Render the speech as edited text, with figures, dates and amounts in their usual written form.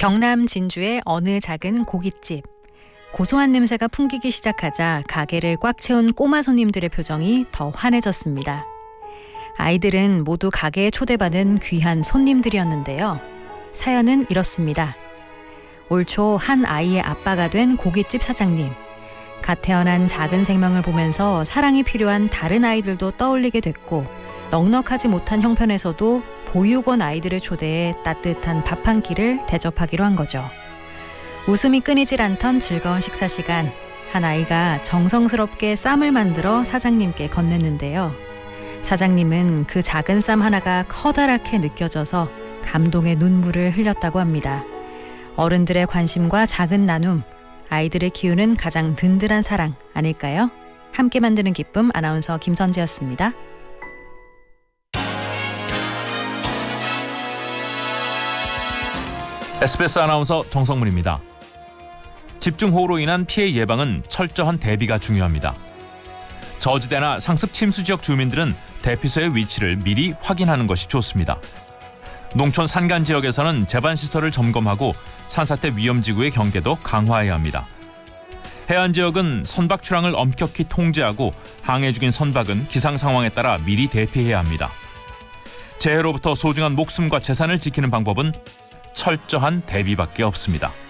경남 진주의 어느 작은 고깃집. 고소한 냄새가 풍기기 시작하자 가게를 꽉 채운 꼬마 손님들의 표정이 더 환해졌습니다. 아이들은 모두 가게에 초대받은 귀한 손님들이었는데요. 사연은 이렇습니다. 올 초 한 아이의 아빠가 된 고깃집 사장님. 갓 태어난 작은 생명을 보면서 사랑이 필요한 다른 아이들도 떠올리게 됐고, 넉넉하지 못한 형편에서도 보육원 아이들을 초대해 따뜻한 밥 한 끼를 대접하기로 한 거죠. 웃음이 끊이질 않던 즐거운 식사 시간, 한 아이가 정성스럽게 쌈을 만들어 사장님께 건넸는데요. 사장님은 그 작은 쌈 하나가 커다랗게 느껴져서 감동의 눈물을 흘렸다고 합니다. 어른들의 관심과 작은 나눔, 아이들을 키우는 가장 든든한 사랑 아닐까요? 함께 만드는 기쁨, 아나운서 김선지였습니다. SBS 아나운서 정성문입니다. 집중호우로 인한 피해 예방은 철저한 대비가 중요합니다. 저지대나 상습 침수 지역 주민들은 대피소의 위치를 미리 확인하는 것이 좋습니다. 농촌 산간 지역에서는 제반시설을 점검하고 산사태 위험지구의 경계도 강화해야 합니다. 해안 지역은 선박 출항을 엄격히 통제하고 항해 중인 선박은 기상 상황에 따라 미리 대피해야 합니다. 재해로부터 소중한 목숨과 재산을 지키는 방법은 철저한 대비밖에 없습니다.